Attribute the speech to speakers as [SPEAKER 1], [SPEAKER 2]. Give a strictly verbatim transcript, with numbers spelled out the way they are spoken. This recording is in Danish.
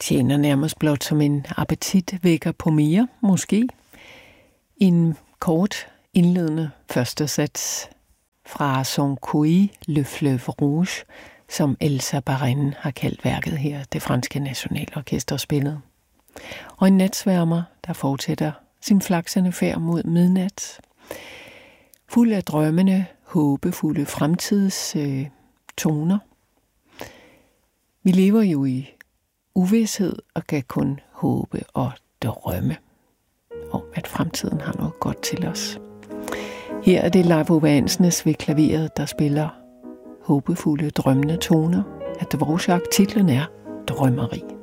[SPEAKER 1] tjener nærmest blot som en appetitvækker på mere, måske. En kort indledende første sats fra Son Couille, Le Fleuve Rouge, som Elsa Baren har kaldt værket her, det franske nationalorkester spillet. Og en natsværmer, der fortsætter sin flaksende færd mod midnat. Fuld af drømmende, håbefulde fremtids øh, toner. Vi lever jo i uvished og kan kun håbe og drømme om, at fremtiden har noget godt til os. Her er det Leif Ove Andsnes ved klaveret, der spiller håbefulde, drømmende toner af Dvorak. Titlen er Drømmeri.